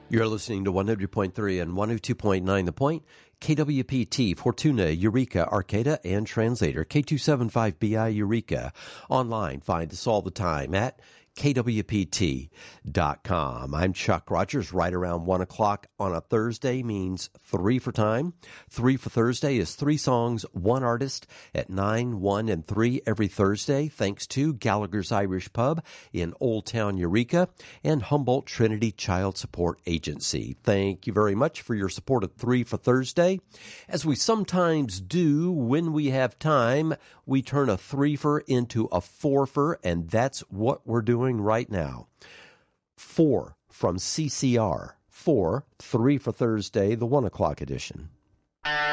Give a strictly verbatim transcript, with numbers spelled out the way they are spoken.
You're listening to one hundred point three and one oh two point nine The Point, K W P T, Fortuna, Eureka, Arcata, and Translator, K two seventy-five B I Eureka. Online, find us all the time at K W P T dot com. I'm Chuck Rogers. Right around one o'clock on a Thursday means three for time. Three for Thursday is three songs, one artist at nine, one, and three every Thursday, thanks to Gallagher's Irish Pub in Old Town Eureka and Humboldt Trinity Child Support Agency. Thank you very much for your support of Three for Thursday. As we sometimes do when we have time, we turn a threefer into a fourfer, and that's what we're doing right now. Four from C C R. Four, three for Thursday, the one o'clock edition.